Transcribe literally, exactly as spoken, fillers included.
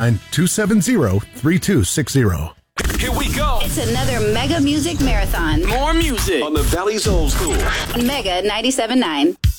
nine two seven zero three two six zero. Here we go. It's another Mega Music Marathon. More music on the Valley's Old School. Mega ninety-seven point nine.